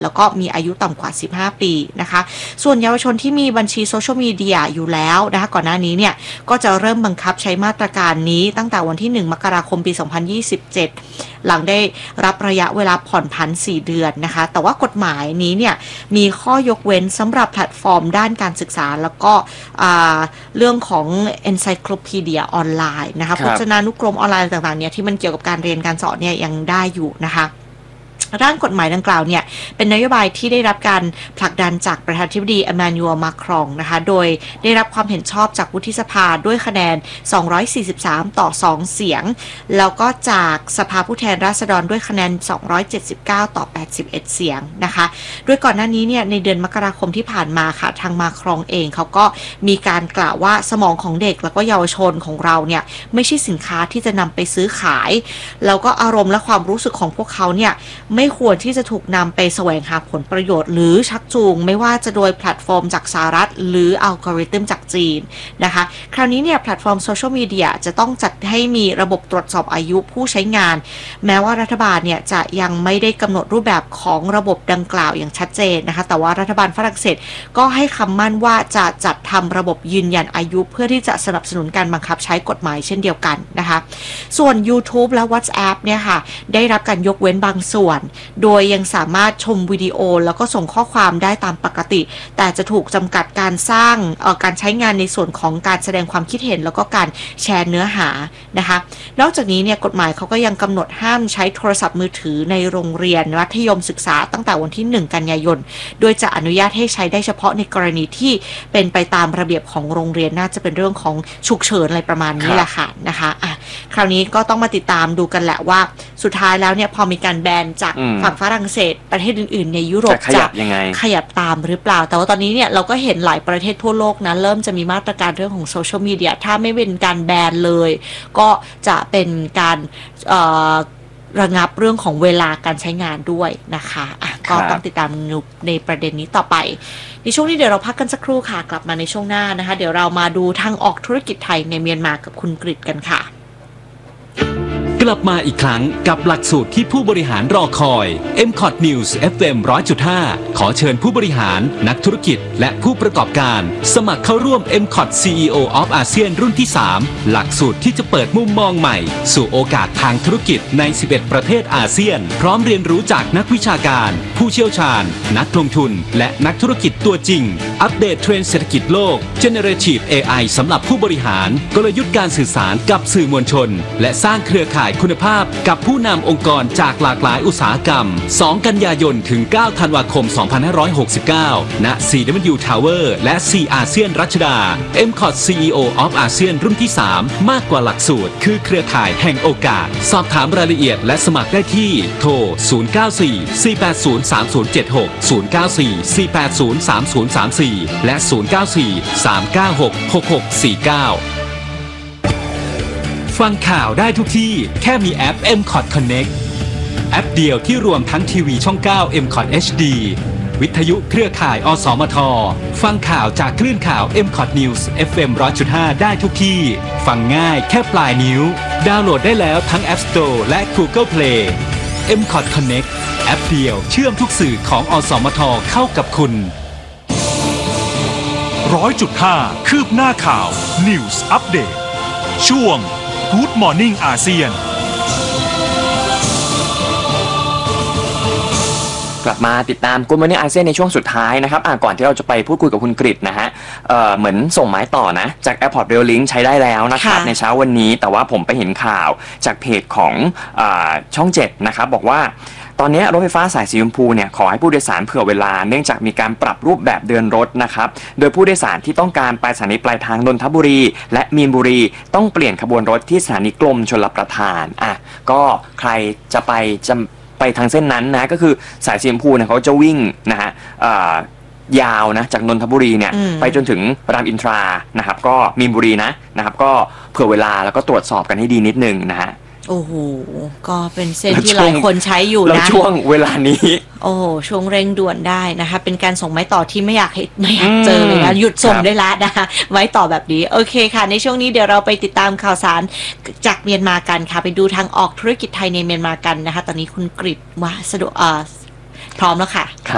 แล้วก็มีอายุต่ำกว่า15ปีนะคะส่วนเยาวชนที่มีบัญชีโซเชียลมีเดียอยู่แล้วนะคะก่อนหน้านี้เนี่ยก็จะเริ่มบังคับใช้มาตรการนี้ตั้งแต่วันที่1มกราคมปี2027หลังได้รับระยะเวลาผ่อนผัน4เดือนนะคะแต่ว่ากฎหมายนี้เนี่ยมีข้อยกเว้นสำหรับแพลตฟอร์มด้านการศึกษาแล้วก็เรื่องของ encyclopedia ออนไลน์นะคะพจนานุกรมออนไลน์ต่างๆเนี่ยที่มันเกี่ยวกับการเรียนการสอนเนี่ยยังได้อยู่นะคะร่างกฎหมายดังกล่าวเนี่ยเป็นนโยบายที่ได้รับการผลักดันจากประธานาธิบดีเอมานูเอล มาครองนะคะโดยได้รับความเห็นชอบจากวุฒิสภาด้วยคะแนน243ต่อ2เสียงแล้วก็จากสภาผู้แทนราษฎรด้วยคะแนน279ต่อ81เสียงนะคะโดยก่อนหน้านี้เนี่ยในเดือนมกราคมที่ผ่านมาค่ะทางมาครองเองเขาก็มีการกล่าวว่าสมองของเด็กแล้วก็เยาวชนของเราเนี่ยไม่ใช่สินค้าที่จะนำไปซื้อขายแล้วก็อารมณ์และความรู้สึกของพวกเขาเนี่ยไม่ควรที่จะถูกนำไปแสวงหาผลประโยชน์หรือชักจูงไม่ว่าจะโดยแพลตฟอร์มจากสหรัฐหรืออัลกอริทึมจากจีนนะคะคราวนี้เนี่ยแพลตฟอร์มโซเชียลมีเดียจะต้องจัดให้มีระบบตรวจสอบอายุผู้ใช้งานแม้ว่ารัฐบาลเนี่ยจะยังไม่ได้กำหนดรูปแบบของระบบดังกล่าวอย่างชัดเจนนะคะแต่ว่ารัฐบาลฝรั่งเศสก็ให้คำมั่นว่าจะจัดทำระบบยืนยันอายุเพื่อที่จะสนับสนุนการบังคับใช้กฎหมายเช่นเดียวกันนะคะส่วน YouTube และ WhatsApp เนี่ยค่ะได้รับการยกเว้นบางส่วนโดยยังสามารถชมวิดีโอแล้วก็ส่งข้อความได้ตามปกติแต่จะถูกจำกัดการสร้างการใช้งานในส่วนของการแสดงความคิดเห็นแล้วก็การแชร์เนื้อหานะคะนอกจากนี้เนี่ยกฎหมายเขาก็ยังกำหนดห้ามใช้โทรศัพท์มือถือในโรงเรียนมัธยมศึกษาตั้งแต่วันที่1กันยายนโดยจะอนุญาตให้ใช้ได้เฉพาะในกรณีที่เป็นไปตามระเบียบของโรงเรียนน่าจะเป็นเรื่องของฉุกเฉินอะไรประมาณนี้แหละค่ะนะคะคราวนี้ก็ต้องมาติดตามดูกันแหละว่าสุดท้ายแล้วเนี่ยพอมีการแบนจากฝั่งฝรั่งเศสประเทศอื่นๆในยุโรปจะขยับตามหรือเปล่าแต่ว่าตอนนี้เนี่ยเราก็เห็นหลายประเทศทั่วโลกนะเริ่มจะมีมาตรการเรื่องของโซเชียลมีเดียถ้าไม่เป็นการแบนเลยก็จะเป็นการระงับเรื่องของเวลาการใช้งานด้วยนะคะก็ต้องติดตามในประเด็นนี้ต่อไปในช่วงนี้เดี๋ยวเราพักกันสักครู่ค่ะกลับมาในช่วงหน้านะคะเดี๋ยวเรามาดูทางออกธุรกิจไทยในเมียนมากับคุณกฤษกันค่ะกลับมาอีกครั้งกับหลักสูตรที่ผู้บริหารรอคอย MCOT News FM 100.5 ขอเชิญผู้บริหารนักธุรกิจและผู้ประกอบการสมัครเข้าร่วม MCOT CEO of ASEAN รุ่นที่ 3 หลักสูตรที่จะเปิดมุมมองใหม่สู่โอกาสทางธุรกิจใน 11 ประเทศอาเซียนพร้อมเรียนรู้จากนักวิชาการผู้เชี่ยวชาญนักลงทุนและนักธุรกิจตัวจริงอัปเดตเทรนด์เศรษฐกิจโลก Generative AI สำหรับผู้บริหารกลยุทธ์การสื่อสารกับสื่อมวลชนและสร้างเครือข่ายคุณภาพกับผู้นำองค์กรจากหลากหลายอุตสาหกรรม2กันยายนถึง9ธันวาคม2569ณ CW Tower และ C อาเซียนรัชดา MCOT CEO of ASEAN รุ่นที่ 3 มากกว่าหลักสูตรคือเครือข่ายแห่งโอกาสสอบถามรายละเอียดและสมัครได้ที่โทร094-480-3076 094-480-3034 และ 094-396-6649ฟังข่าวได้ทุกที่แค่มีแอป MCOT Connect แอปเดียวที่รวมทั้งทีวีช่อง 9 MCOT HD วิทยุเครือข่ายอสมทฟังข่าวจากคลื่นข่าว MCOT News FM 100.5 ได้ทุกที่ฟังง่ายแค่ปลายนิ้วดาวน์โหลดได้แล้วทั้ง App Store และ Google Play MCOT Connect แอปเดียวเชื่อมทุกสื่อของอสมทเข้ากับคุณ 100.5 คืบหน้าข่าว News Update ช่วงGood Morning อาเซียนกลับมาติดตามGood Morning อาเซียนในช่วงสุดท้ายนะครับก่อนที่เราจะไปพูดคุยกับคุณกฤษนะฮะเหมือนส่งไม้ต่อนะจาก Airport Rail Link ใช้ได้แล้วนะครับในเช้าวันนี้แต่ว่าผมไปเห็นข่าวจากเพจของช่อง 7นะครับบอกว่าตอนนี้รถไฟฟ้าสายสีชมพูเนี่ยขอให้ผู้โดยสารเผื่อเวลาเนื่องจากมีการปรับรูปแบบเดินรถนะครับโดยผู้โดยสารที่ต้องการไปสถานีปลายทางนนทบุรีและมีนบุรีต้องเปลี่ยนขบวนรถที่สถานีกรมชลประทานก็ใครจะไปทางเส้นนั้นนะก็คือสายสีชมพูเนี่ยเขาจะวิ่งนะฮะยาวนะจากนนทบุรีเนี่ยไปจนถึงรามอินทรานะครับก็มีนบุรีนะครับก็เผื่อเวลาแล้วก็ตรวจสอบกันให้ดีนิดนึงนะฮะโอ้โหก็เป็นเส้นที่หลายคนใช้อยู่นะแล้วช่วงเวลานี้โอ้ช่วงเร่งด่วนได้นะคะเป็นการส่งไม้ต่อที่ไม่อยากเจอเลยนะหยุดส่งได้แล้วนะคะไว้ต่อแบบนี้โอเคค่ะในช่วงนี้เดี๋ยวเราไปติดตามข่าวสารจากเมียนมากันค่ะไปดูทางออกธุรกิจไทยในเมียนมากันนะคะตอนนี้คุณกฤษว่าสะดวกพร้อมแล้วค่ะ